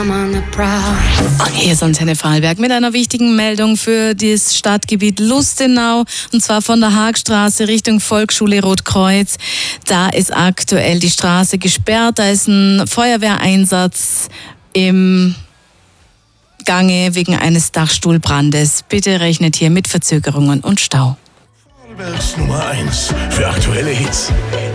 Hier ist Antenne Vorarlberg mit einer wichtigen Meldung für das Stadtgebiet Lustenau, und zwar von der Haagstraße Richtung Volksschule Rotkreuz. Da ist aktuell die Straße gesperrt, da ist ein Feuerwehreinsatz im Gange wegen eines Dachstuhlbrandes. Bitte rechnet hier mit Verzögerungen und Stau. Vorarlbergs Nummer 1 für aktuelle Hits.